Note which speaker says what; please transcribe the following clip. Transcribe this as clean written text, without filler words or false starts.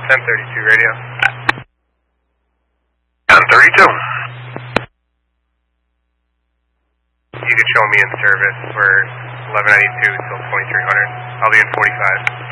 Speaker 1: 1032 radio.
Speaker 2: 1032.
Speaker 1: You could show me in service for 1192 till 2300. I'll be in 45.